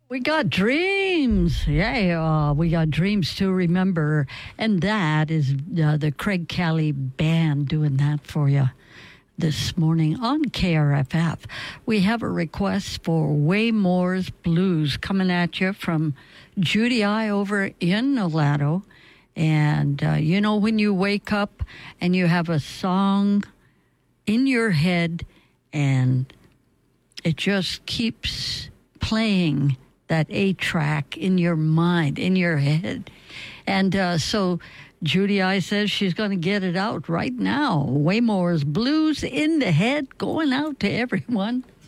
We got dreams. Yeah, we got dreams to remember. And that is the Craig Kelly Band doing that for you this morning on KRFF. We have a request for Waymore's Blues coming at you from Judy I over in Nolato. And you know, when you wake up and you have a song in your head and it just keeps playing that A track in your mind, in your head. And so Judy I says she's going to get it out right now. Waymore's Blues in the Head, going out to everyone.